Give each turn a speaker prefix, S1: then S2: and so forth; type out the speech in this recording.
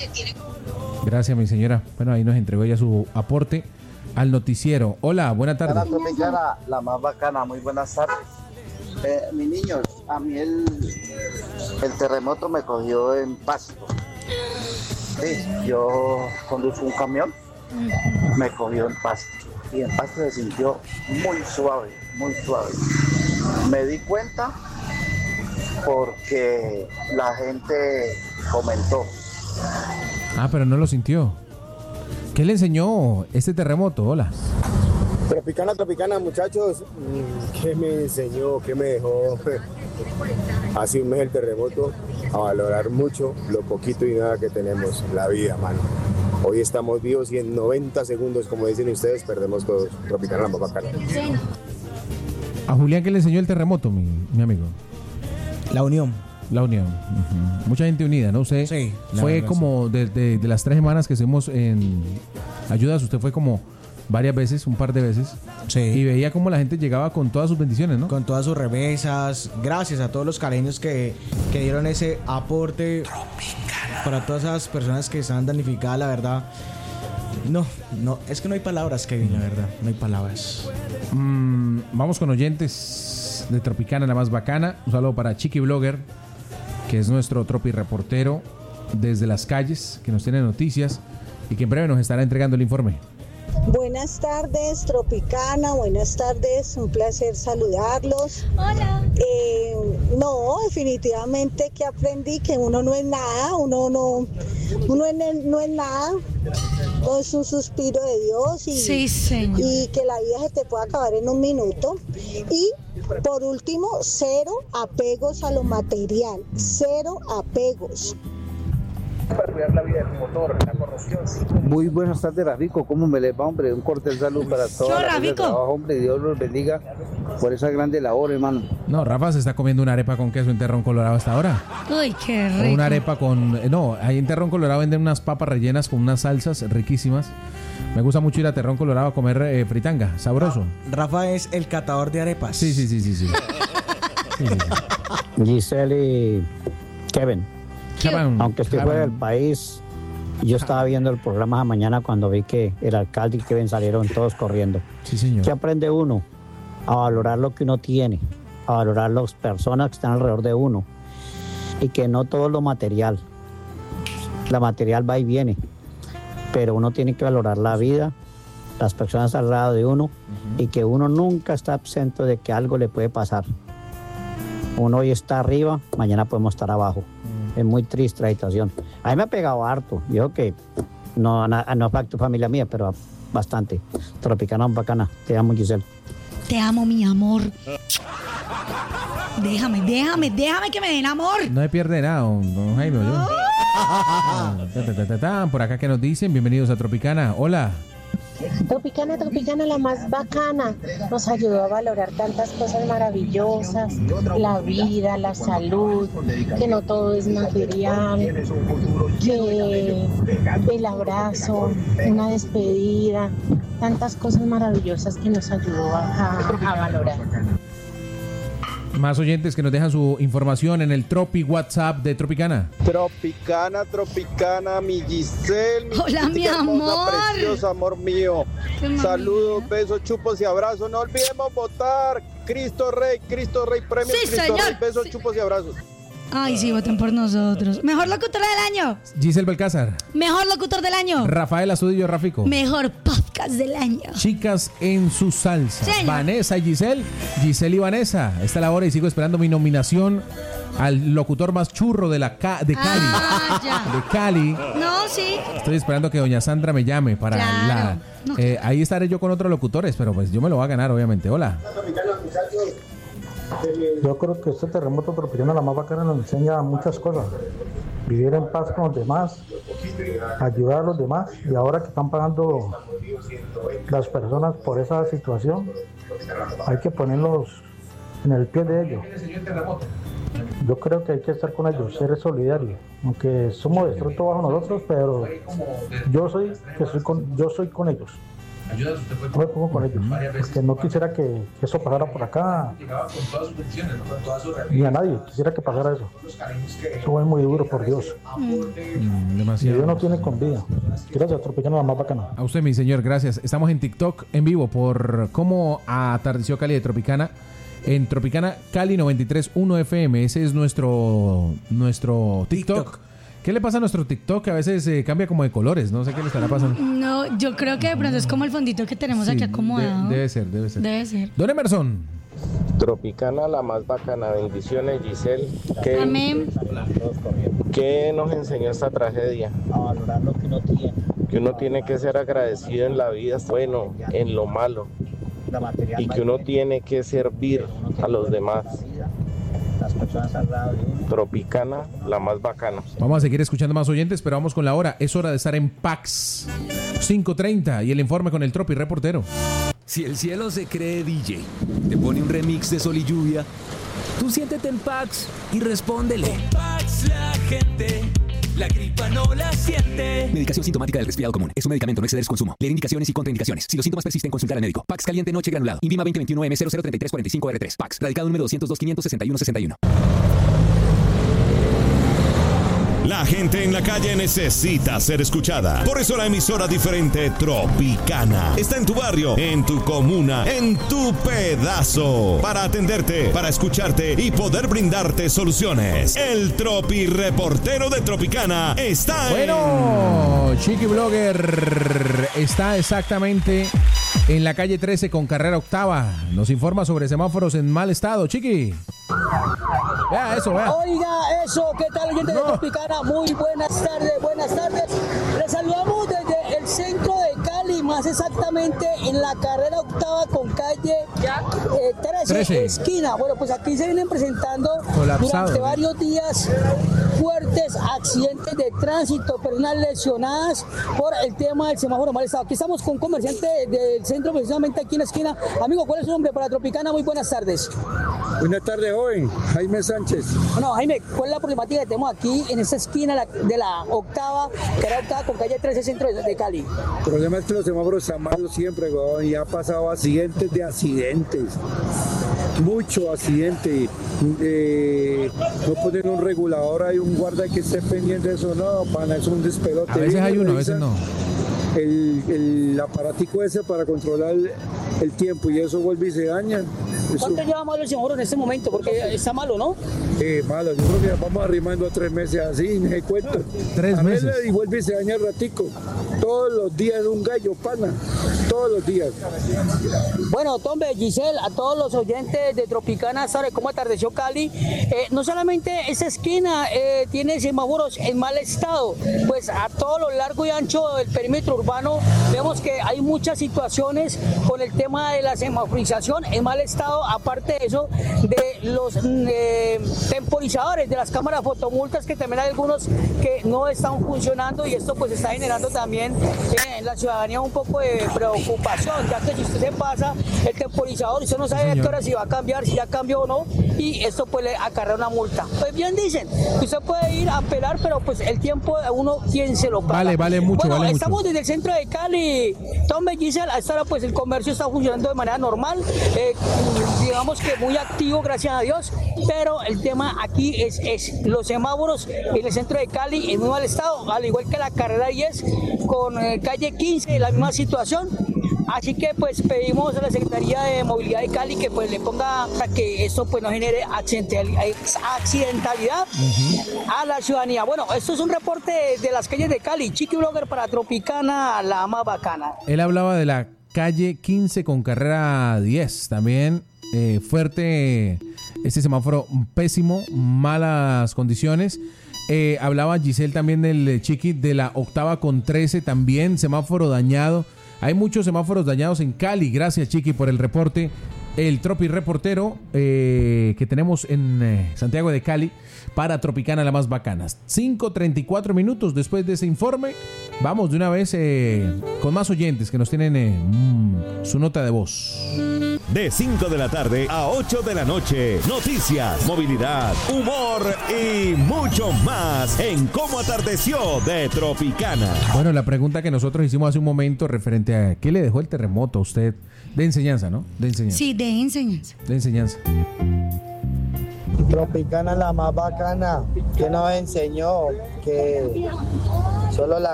S1: Gracias, mi señora. Bueno, ahí nos entregó ya su aporte al noticiero. Hola, buena tarde.
S2: La más bacana, muy buenas tardes. Mi niños, a mí el terremoto me cogió en Pasto. Sí, yo conduzco un camión, me cogió en Pasto. Y en Pasto se sintió muy suave, muy suave. Me di cuenta porque la gente comentó.
S1: Ah, pero no lo sintió. ¿Qué le enseñó este terremoto? Hola.
S3: Tropicana, muchachos. ¿Qué me enseñó? ¿Qué me dejó? Hace un mes el terremoto, a valorar mucho lo poquito y nada que tenemos, la vida, mano. Hoy estamos vivos y en 90 segundos, como dicen ustedes, perdemos todos. Tropicana, la más bacana.
S1: A Julián, ¿qué le enseñó el terremoto, mi amigo?
S4: La unión.
S1: La unión. Uh-huh. Mucha gente unida, ¿no? Usted
S4: sí,
S1: fue como sí. de las 3 semanas que estuvimos en Ayudas, usted fue como varias veces, un par de veces.
S4: Sí.
S1: Y veía cómo la gente llegaba con todas sus bendiciones, ¿no?
S4: Con todas sus remesas. Gracias a todos los caleños que dieron ese aporte. Para todas esas personas que están damnificadas, la verdad. No, es que no hay palabras, Kevin, la verdad. No hay palabras.
S1: Vamos con oyentes de Tropicana, la más bacana. Un saludo para Chiqui Blogger, que es nuestro tropi reportero desde las calles, que nos tiene noticias y que en breve nos estará entregando el informe.
S5: Buenas tardes, Tropicana, buenas tardes, un placer saludarlos.
S6: Hola.
S5: No, definitivamente que aprendí que uno no es nada, uno no es nada, no es un suspiro de Dios
S6: sí, señor.
S5: Y que la vida se te puede acabar en un minuto. Y por último, cero apegos a lo material, cero apegos.
S2: Para cuidar la vida del motor, la corrosión.
S7: Muy buenas tardes, Rafico. ¿Cómo me les va, hombre? Un cordial salud para todos. Hombre, Dios los bendiga por esa grande labor, hermano.
S1: No, Rafa se está comiendo una arepa con queso en Terrón Colorado hasta ahora.
S6: Uy, qué rico.
S1: O una arepa con... No, ahí en Terrón Colorado venden unas papas rellenas con unas salsas riquísimas. Me gusta mucho ir a Terrón Colorado a comer fritanga, sabroso.
S4: Rafa es el catador de arepas.
S1: Sí.
S8: Giselle y Kevin. Aunque estoy fuera del país, yo estaba viendo el programa de mañana cuando vi que el alcalde y Kevin salieron todos corriendo.
S1: Sí, señor.
S8: ¿Qué aprende uno? A valorar lo que uno tiene, a valorar las personas que están alrededor de uno y que no todo lo material. La material va y viene, pero uno tiene que valorar la vida, las personas al lado de uno y que uno nunca está absento de que algo le puede pasar. Uno hoy está arriba, mañana podemos estar abajo. Es muy triste la situación. A mí me ha pegado harto. Yo que no afecta familia mía, pero bastante. Tropicana, bacana. Te amo, Giselle.
S6: Te amo, mi amor. Déjame que me den amor.
S1: No se pierde nada, don Jaime. Por acá que nos dicen, bienvenidos a Tropicana. Hola.
S9: Tropicana, la más bacana. Nos ayudó a valorar tantas cosas maravillosas, la vida, la salud, que no todo es material, que el abrazo, una despedida, tantas cosas maravillosas que nos ayudó a valorar.
S1: Más oyentes que nos dejan su información en el Tropi WhatsApp de Tropicana.
S3: Tropicana, mi Giselle.
S6: Hola, mi amor.
S3: Preciosa, amor mío. Saludos, besos, chupos y abrazos. No olvidemos votar. Cristo Rey, premio
S6: sí,
S3: Cristo
S6: señor.
S3: Rey. Besos, chupos y abrazos.
S6: Ay, sí, voten por nosotros. Mejor locutor del año.
S1: Giselle Belcázar.
S6: Mejor locutor del año.
S1: Rafael Astudillo Rafico.
S6: Mejor podcast del año.
S1: Chicas en su salsa.
S6: Señor.
S1: Vanessa y Giselle y Vanessa. Esta es la hora y sigo esperando mi nominación al locutor más churro de Cali.
S6: Ya.
S1: De Cali.
S6: No, sí.
S1: Estoy esperando que doña Sandra me llame para
S6: claro.
S1: ahí estaré yo con otros locutores, pero pues yo me lo voy a ganar, obviamente. Hola.
S10: Yo creo que este terremoto tropicano, la más bacana, nos enseña muchas cosas. Vivir en paz con los demás, ayudar a los demás, y ahora que están pagando las personas por esa situación, hay que ponerlos en el pie de ellos. Yo creo que hay que estar con ellos, ser solidario, aunque somos de estructo bajo nosotros, pero yo soy con ellos. No me pongo con ellos, porque no quisiera que eso pasara por acá, ni a nadie quisiera que pasara eso. Eso es muy duro, por Dios.
S1: Demasiado.
S10: Y Dios no tiene con vida. Gracias, Tropicana, la más bacana.
S1: A usted, mi señor, gracias. Estamos en TikTok en vivo por cómo atardeció Cali de Tropicana. En Tropicana Cali 93.1 FM. Ese es nuestro TikTok. ¿Qué le pasa a nuestro TikTok? Que a veces cambia como de colores. No sé qué le estará pasando.
S6: No, yo creo que de pronto es como el fondito que tenemos aquí acomodado.
S1: Debe ser.
S6: Debe ser.
S1: Don Emerson.
S11: Tropicana, la más bacana. Bendiciones, Giselle.
S6: Amén.
S11: ¿Qué nos enseñó esta tragedia?
S8: A valorar lo que uno tiene.
S11: Que uno tiene que ser agradecido en la vida, bueno, en lo malo. Y que uno tiene que servir a los demás. Tropicana, la más bacana.
S1: Vamos a seguir escuchando más oyentes, pero vamos con la hora. Es hora de estar en PAX 5:30 y el informe con el Tropi Reportero.
S12: Si el cielo se cree DJ, te pone un remix de Sol y Lluvia, tú siéntete en PAX y respóndele.
S13: Con PAX la gente, la gripa no la siente.
S12: Medicación sintomática del resfriado común. Es un medicamento, no exceder su consumo. Leer indicaciones y contraindicaciones. Si los síntomas persisten, consultar al médico. PAX caliente noche granulado. INVIMA 2021M003345R3. PAX. Radicado número 202-561-61.
S14: La gente en la calle necesita ser escuchada. Por eso la emisora diferente Tropicana está en tu barrio, en tu comuna, en tu pedazo. Para atenderte, para escucharte y poder brindarte soluciones. El Tropi Reportero de Tropicana está
S1: Bueno, Chiqui Blogger está exactamente en la calle 13 con carrera octava. Nos informa sobre semáforos en mal estado. Chiqui. Vea eso, vea.
S15: Oiga eso, ¿qué tal, gente de Tropicana? Muy buenas tardes, buenas tardes. Les saludamos desde el centro de Cali, más exactamente en la carrera octava con calle 13, esquina. Bueno, pues aquí se vienen presentando durante varios días fuertes accidentes de tránsito, personas lesionadas por el tema del semáforo mal estado. Aquí estamos con un comerciante del centro, precisamente aquí en la esquina. Amigo, ¿cuál es su nombre para Tropicana? Muy buenas tardes.
S16: Buenas tardes, joven. Jaime Sánchez.
S15: Bueno, Jaime, ¿cuál es la problemática que tenemos aquí en esta esquina de la octava, que era octava con calle 13, centro de Cali?
S16: El problema es que los semáforos están malos siempre, weón, y ha pasado accidentes de accidentes. Mucho accidente. No ponen un regulador, hay un guarda que esté pendiente de eso, no, pana, es un despelote.
S1: A veces hay uno, a veces no.
S16: El aparatico ese para controlar el tiempo y eso vuelve y se daña.
S15: ¿Cuánto lleva malo el semáforo en este momento? Porque está malo, ¿no?
S16: Malo, yo creo que vamos arrimando 3 meses así, me cuento.
S1: 3 meses.
S16: Y vuelve y se daña el ratico. Todos los días un gallo, pana. Todos los días.
S15: Bueno, Tombe, Giselle, a todos los oyentes de Tropicana, ¿sabe cómo atardeció Cali? No solamente esa esquina tiene semáforos en mal estado, pues a todo lo largo y ancho del perímetro urbano vemos que hay muchas situaciones con el tema de la semaforización en mal estado, aparte de eso, de los temporizadores de las cámaras fotomultas, que también hay algunos que no están funcionando, y esto pues está generando también en la ciudadanía un poco de preocupación, ya que si usted se pasa el temporizador, usted no sabe a qué hora si va a cambiar, si ya cambió o no, y esto pues le acarrea una multa. Pues bien dicen, usted puede ir a apelar, pero pues el tiempo de uno, ¿quién se lo paga?
S1: Vale mucho,
S15: bueno,
S1: vale
S15: estamos
S1: mucho.
S15: desde el centro de Cali, Tombe, Giselle, a esta hora pues el comercio está funcionando de manera normal, digamos que muy activo, gracias a Dios, pero el tema aquí es los semáforos en el centro de Cali en muy mal estado, al igual que la carrera 10 con calle 15, la misma situación. Así que pues pedimos a la Secretaría de Movilidad de Cali que pues le ponga para que esto pues no genere accidentalidad a la ciudadanía. Bueno, esto es un reporte de las calles de Cali. Chiqui Blogger para Tropicana, la más bacana.
S1: Él hablaba de la calle 15 con carrera 10. También fuerte este semáforo, pésimo, malas condiciones. Hablaba Giselle también del Chiqui de la octava con 13, también semáforo dañado. Hay muchos semáforos dañados en Cali. Gracias, Chiqui, por el reporte. El Tropi Reportero que tenemos en Santiago de Cali para Tropicana, la más bacana. 5:34 minutos después de ese informe. Vamos de una vez con más oyentes que nos tienen su nota de voz.
S14: de 5 de la tarde a 8 de la noche. Noticias, movilidad, humor y mucho más en Cómo Atardeció de Tropicana.
S1: Bueno, la pregunta que nosotros hicimos hace un momento referente a qué le dejó el terremoto a usted de enseñanza, ¿no? De enseñanza.
S6: Sí, de enseñanza.
S1: De enseñanza.
S17: Tropicana la más bacana, que nos enseñó que solo la